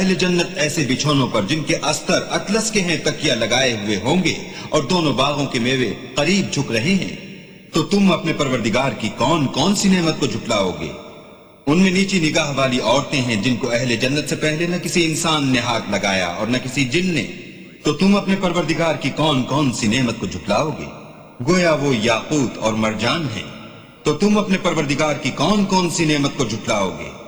अहले जन्नत ऐसे बिछौनों पर जिनके अस्तर अतलस के हैं तकिया लगाए हुए होंगे और दोनों बागों के मेवे करीब झुक रहे हैं, तो तुम अपने परवरदिगार की कौन कौन सी नेमत को झुटलाओगे? उनमें नीची निगाह वाली औरतें हैं जिनको अहले जन्नत से पहले न किसी इंसान ने हाथ लगाया और न किसी जिन ने, तो तुम अपने परवरदिगार की कौन कौन सी नेमत को झुटलाओगे? गोया वो याकूत और मरजान है, तो तुम अपने परवरदिगार की कौन कौन सी नेमत को झुटलाओगे?